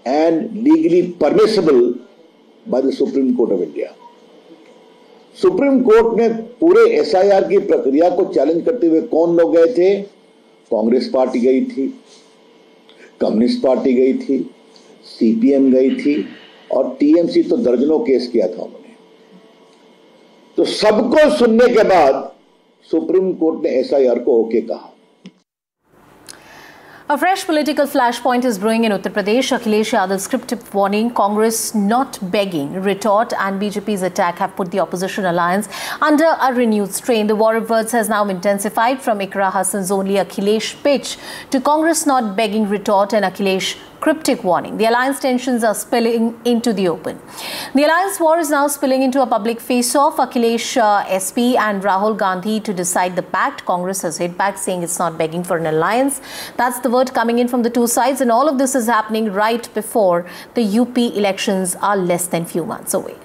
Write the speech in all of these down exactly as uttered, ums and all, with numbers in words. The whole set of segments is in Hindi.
and legally permissible by the Supreme Court of India. Supreme court ने पूरे एस आई आर की प्रक्रिया को चैलेंज करते हुए कौन लोग गए थे? कांग्रेस पार्टी गई थी, कम्युनिस्ट पार्टी गई थी, सी पी एम गई थी और टी एम सी तो दर्जनों केस किया था उन्होंने। तो सबको सुनने के बाद सुप्रीम कोर्ट ने एस आई आर को ओके कहा। A fresh political flashpoint is brewing in Uttar Pradesh. Akhilesh Yadav's cryptic warning, Congress not begging, retort and B J P's attack have put the opposition alliance under a renewed strain. The war of words has now intensified from Iqra Hassan's only Akhilesh pitch to Congress not begging retort and Akhilesh cryptic warning. The alliance tensions are spilling into the open. The alliance war is now spilling into a public face-off. Akhilesh uh, S P and Rahul Gandhi to decide the pact. Congress has hit back saying it's not begging for an alliance. That's the word coming in from the two sides, and all of this is happening right before the U P elections are less than few months away.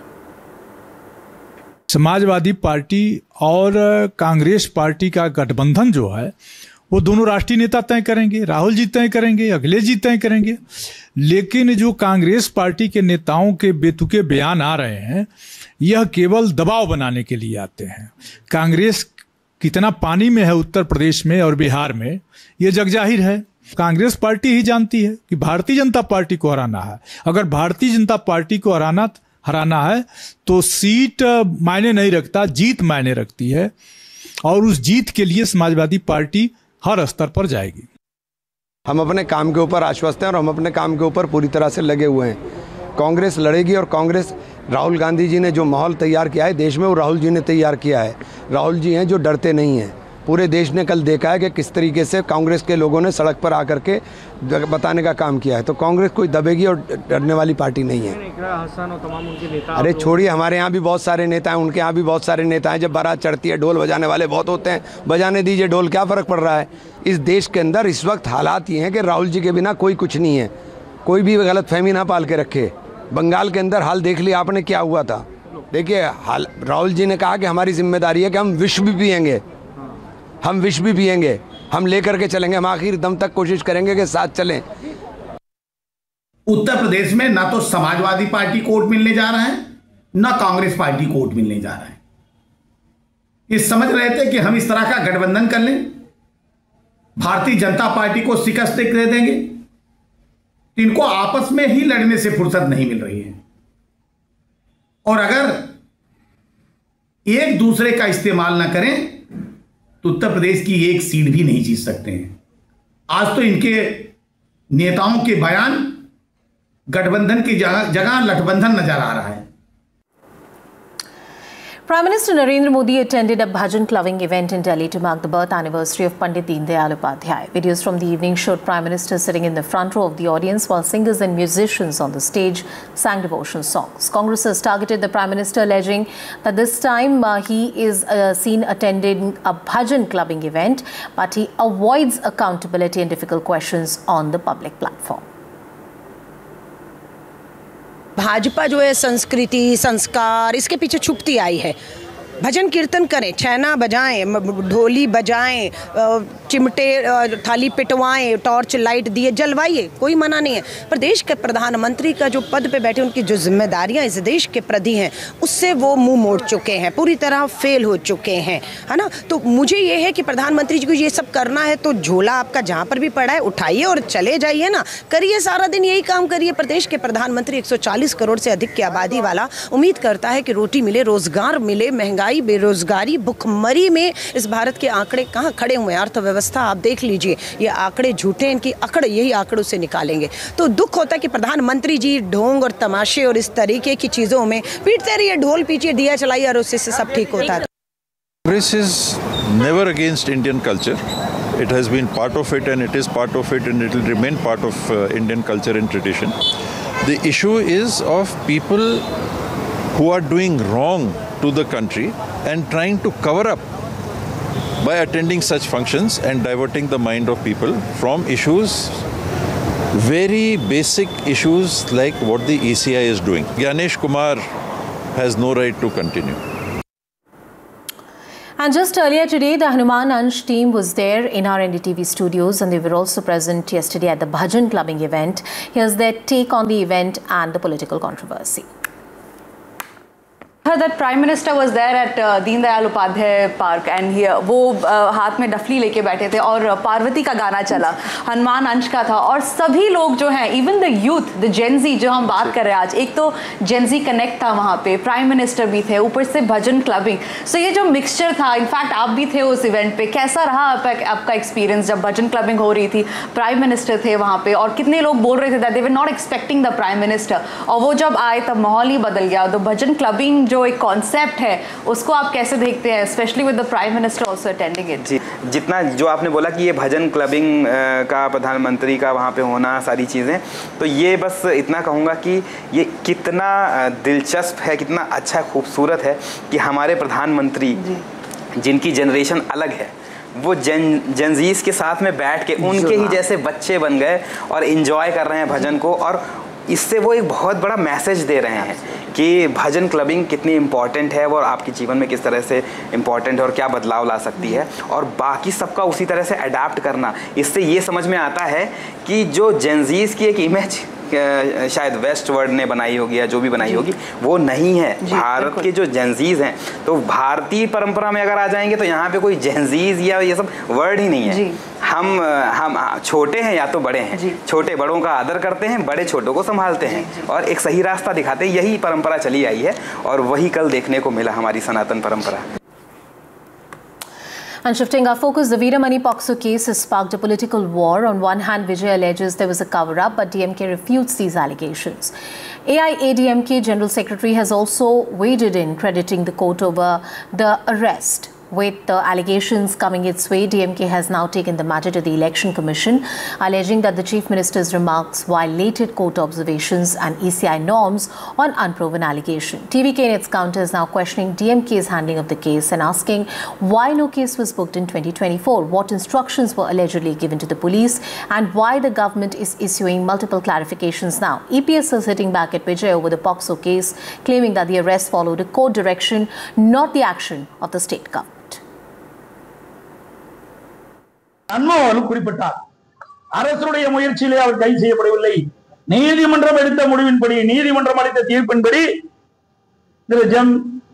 Samajwadi party और कांग्रेस पार्टी का गठबंधन जो है वो दोनों राष्ट्रीय नेता तय करेंगे, राहुल जी तय करेंगे, अखिलेश जी तय करेंगे। लेकिन जो कांग्रेस पार्टी के नेताओं के बेतुके बयान आ रहे हैं, यह केवल दबाव बनाने के लिए आते हैं। कांग्रेस कितना पानी में है उत्तर प्रदेश में और बिहार में, ये जगजाहिर है। कांग्रेस पार्टी ही जानती है कि भारतीय जनता पार्टी को हराना है। अगर भारतीय जनता पार्टी को हराना हराना है तो सीट मायने नहीं रखता, जीत मायने रखती है, और उस जीत के लिए समाजवादी पार्टी हर स्तर पर जाएगी। हम अपने काम के ऊपर आश्वस्त हैं और हम अपने काम के ऊपर पूरी तरह से लगे हुए हैं। कांग्रेस लड़ेगी और कांग्रेस, राहुल गांधी जी ने जो माहौल तैयार किया है देश में, वो राहुल जी ने तैयार किया है। राहुल जी हैं जो डरते नहीं हैं। पूरे देश ने कल देखा है कि किस तरीके से कांग्रेस के लोगों ने सड़क पर आकर के बताने का काम किया है। तो कांग्रेस कोई दबेगी और डरने वाली पार्टी नहीं है। इकरा हसन और तमाम उनके नेता, अरे छोड़िए, हमारे यहाँ भी बहुत सारे नेता हैं, उनके यहाँ भी बहुत सारे नेता हैं। जब बारात चढ़ती है ढोल बजाने वाले बहुत होते हैं, बजाने दीजिए ढोल, क्या फ़र्क पड़ रहा है। इस देश के अंदर इस वक्त हालात ये हैं कि राहुल जी के बिना कोई कुछ नहीं है। कोई भी गलत फहमी ना पाल के रखे। बंगाल के अंदर हाल देख लिया आपने क्या हुआ था। देखिए, हाल राहुल जी ने कहा कि हमारी जिम्मेदारी है कि हम विश्व भी पिएंगे, हम विश्व भी पिएंगे, हम लेकर के चलेंगे, हम आखिर दम तक कोशिश करेंगे कि साथ चलें। उत्तर प्रदेश में ना तो समाजवादी पार्टी को वोट मिलने जा रहा है, ना कांग्रेस पार्टी को वोट मिलने जा रहा है। ये समझ रहे थे कि हम इस तरह का गठबंधन कर लें, भारतीय जनता पार्टी को शिकस्त दे देंगे। इनको आपस में ही लड़ने से फुर्सत नहीं मिल रही है, और अगर एक दूसरे का इस्तेमाल ना करें तो उत्तर प्रदेश की एक सीट भी नहीं जीत सकते हैं। आज तो इनके नेताओं के बयान गठबंधन की जगह जगह लठबंधन नजर आ रहा है। Prime Minister Narendra Modi attended a bhajan clubbing event in Delhi to mark the birth anniversary of Pandit Deen Dayal Upadhyay. Videos from the evening showed Prime Minister sitting in the front row of the audience while singers and musicians on the stage sang devotional songs. Congress has targeted the Prime Minister, alleging that this time uh, he is uh, seen attending a bhajan clubbing event, but he avoids accountability and difficult questions on the public platform. Bhajpa जो है संस्कृति संस्कार इसके पीछे छुपती आई है। भजन कीर्तन करें, छैना बजाएं, ढोली बजाएं, चिमटे थाली पिटवाएं, टॉर्च लाइट दिए जलवाइए, कोई मना नहीं है। पर देश के प्रधानमंत्री का जो पद पे बैठे, उनकी जो जिम्मेदारियां इस देश के प्रति हैं, उससे वो मुंह मोड़ चुके हैं, पूरी तरह फेल हो चुके हैं, है ना। तो मुझे ये है कि प्रधानमंत्री जी को ये सब करना है तो झोला आपका जहाँ पर भी पड़ा है उठाइए और चले जाइए ना, करिए, सारा दिन यही काम करिए। प्रदेश के प्रधानमंत्री एक सौ चालीस करोड़ से अधिक की आबादी वाला उम्मीद करता है कि रोटी मिले, रोजगार मिले। महंगाई, बेरोजगारी, भुखमरी में इस भारत के आंकड़े कहाँ खड़े हुए हैं। अर्थव्यवस्था आप देख लीजिए, ये आंकड़े झूठे, इनकी अकड़ यही आंकड़ों से निकालेंगे। तो दुख होता है कि प्रधानमंत्री जी ढोंग और तमाशे और इस तरीके की चीजों में पीटते रहिए, ढोल पीटिए, दिया चलाइए और उससे से सब ठीक होता है। Congress is never against Indian culture. It has been part of it and it is part of it and it will remain part of uh, Indian culture and tradition. The issue is of people who are doing wrong to the country and trying to cover up by attending such functions and diverting the mind of people from issues, very basic issues like what the E C I is doing. Gyanesh Kumar has no right to continue. And just earlier today, the Hanuman Ansh team was there in our N D T V studios, and they were also present yesterday at the Bhajan Clubbing event. Here's their take on the event and the political controversy. That Prime Minister was there at uh, Deen Dayal Upadhyay Park, and he वो uh, हाथ में डफली लेके बैठे थे और पार्वती का गाना चला, हनुमान अंश का था, और सभी लोग जो हैं, even the youth, the Gen Z जो हम बात कर रहे हैं आज, एक तो जेंजी कनेक्ट था वहाँ पे, प्राइम मिनिस्टर भी थे, ऊपर से भजन क्लबिंग, सो ये जो मिक्सचर था, इनफैक्ट आप भी थे उस इवेंट पे, कैसा रहा आपका आपका एक्सपीरियंस जब भजन क्लबिंग हो रही थी, प्राइम मिनिस्टर थे वहाँ पे, और कितने लोग बोल रहे थे that they were not expecting the prime minister, और वो जब आए तब माहौल ही बदल गया। तो भजन क्लबिंग जो एक कॉन्सेप्ट है उसको आप कैसे देखते हैं, specially with the prime minister also attending it? जी, जितना जो आपने बोला कि ये भजन क्लबिंग का प्रधानमंत्री का वहाँ पे होना, सारी चीज़ें, तो ये बस इतना कहूँगा कि ये कितना दिलचस्प है, कितना अच्छा खूबसूरत है कि हमारे प्रधानमंत्री जिनकी जनरेशन अलग है वो जन जनजीज के साथ में बैठ के उनके ही जैसे बच्चे बन गए और इन्जॉय कर रहे हैं भजन को, और इससे वो एक बहुत बड़ा मैसेज दे रहे हैं कि भजन क्लबिंग कितनी इम्पॉर्टेंट है और आपके जीवन में किस तरह से इम्पॉर्टेंट है और क्या बदलाव ला सकती है, और बाकी सबका उसी तरह से अडाप्ट करना। इससे ये समझ में आता है कि जो जेनजीज की एक इमेज शायद वेस्ट वर्ल्ड ने बनाई होगी या जो भी बनाई होगी वो नहीं है, भारत के जो जेनजीज हैं, तो भारतीय परंपरा में अगर आ जाएंगे तो यहाँ पे कोई जेनजीज या ये सब वर्ड ही नहीं है। हम हम छोटे हैं या तो बड़े हैं, छोटे बड़ों का आदर करते हैं, बड़े छोटों को संभालते हैं और एक सही रास्ता दिखाते हैं। यही परंपरा चली आई है और वही कल देखने को मिला हमारी सनातन परंपरा। And shifting our focus, the Veeramani Pokso case has sparked a political war. On one hand, Vijay alleges there was a cover-up, but D M K refutes these allegations. A I A D M K General Secretary has also waded in, crediting the court over the arrest. With the allegations coming its way, D M K has now taken the matter to the Election Commission, alleging that the Chief Minister's remarks violated court observations and E C I norms on unproven allegation. T V K in its counter is now questioning D M K's handling of the case and asking why no case was booked in twenty twenty-four, what instructions were allegedly given to the police, and why the government is issuing multiple clarifications now. E P S is hitting back at Vijay over the Pokso case, claiming that the arrest followed a court direction, not the action of the state government. அன்மோகன் குறிப்பிட்டார். அரசுடைய முயற்சியிலே அவர் கைது செய்யப்படவில்லை. நீதிமன்றம் எடுத்த முடிவின்படி, நீதிமன்றம் அளித்த தீர்ப்பின்படி திரு ஜம்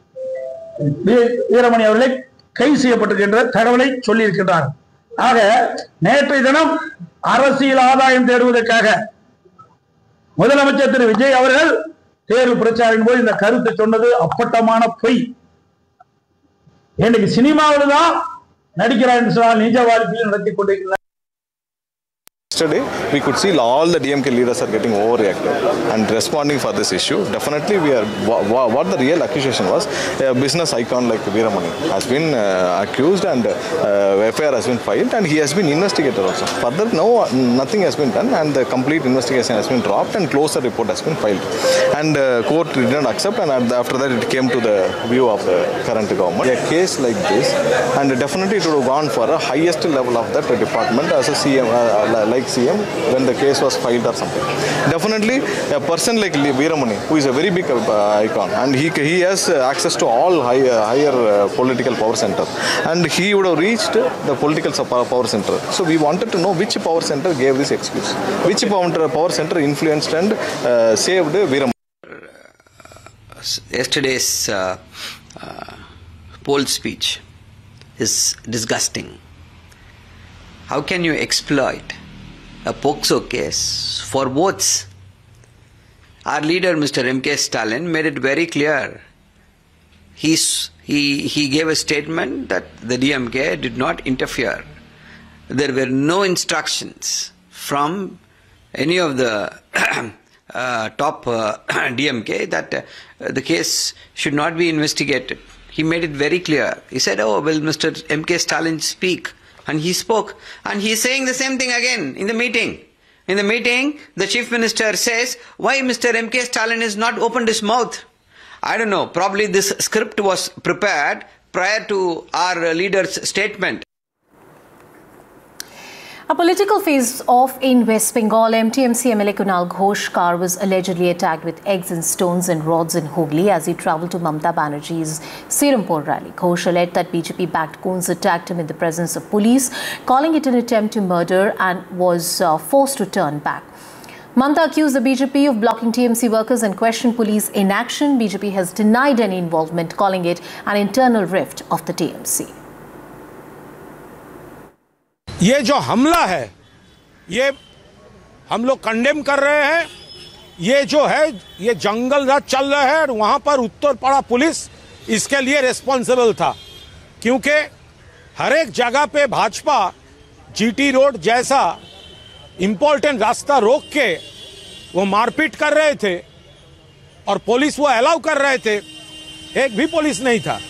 வீரமணி அவர்களை கைது செய்யப்பட்டிருக்கின்ற தகவலை சொல்லியிருக்கிறார். ஆக நேற்றைய தினம் அரசியல் ஆதாயம் தேடுவதற்காக முதலமைச்சர் திரு விஜய் அவர்கள் தேர்தல் பிரச்சாரின் போது இந்த கருத்தை சொன்னது அப்பட்டமான பொய். இன்னைக்கு சினிமாவில் தான் நடிக்கிறார் என்று சொன்னால் நிஜ வாழ்க்கையில் நடத்தி கொண்டிருக்கிறார். Yesterday, we could see all the D M K leaders are getting overreacted and responding for this issue. Definitely, we are what the real accusation was. A business icon like Veeramani has been uh, accused and uh, F I R has been filed, and he has been investigated also. Further, no, nothing has been done, and the complete investigation has been dropped, and closer report has been filed. And uh, court did not accept, and after that, it came to the view of the current government. A case like this, and definitely it would have gone for a highest level of that department as a C M, uh, like C M when the case was filed or something. Definitely a person like Veeramani, who is a very big uh, icon, and he he has access to all high, uh, higher uh, political power center, and he would have reached the political power center. So we wanted to know which power center gave this excuse, which power center influenced and uh, saved Veeramani. Yesterday's uh, uh, poll speech is disgusting. How can you exploit a Pokso case for votes? Our leader, Mister M K Stalin, made it very clear. He's, he, he gave a statement that the D M K did not interfere. There were no instructions from any of the uh, top uh, D M K that uh, the case should not be investigated. He made it very clear. He said, oh, will Mister M K Stalin speak? And he spoke, and he is saying the same thing again in the meeting. In the meeting, the Chief Minister says, why Mister M K Stalin has not opened his mouth? I don't know, probably this script was prepared prior to our leader's statement. A political face-off in West Bengal. M T M C M L A Kunal Ghosh's car was allegedly attacked with eggs and stones and rods in Hooghly as he travelled to Mamata Banerjee's Serampore rally. Ghosh alleged that B J P-backed goons attacked him in the presence of police, calling it an attempt to murder, and was uh, forced to turn back. Mamata accused the B J P of blocking T M C workers and questioned police inaction. B J P has denied any involvement, calling it an internal rift of the T M C. ये जो हमला है ये हम लोग कंडेम कर रहे हैं। ये जो है ये जंगल राज चल रहा है और वहाँ पर उत्तरपाड़ा पुलिस इसके लिए रिस्पॉन्सिबल था, क्योंकि हर एक जगह पे भाजपा जीटी रोड जैसा इम्पोर्टेंट रास्ता रोक के वो मारपीट कर रहे थे और पुलिस वो अलाउ कर रहे थे। एक भी पुलिस नहीं था।